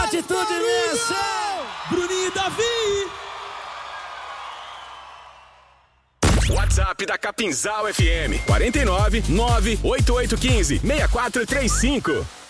Atitude imensa! Bruninho e Davi! WhatsApp da Capinzal FM 49 98815 6435.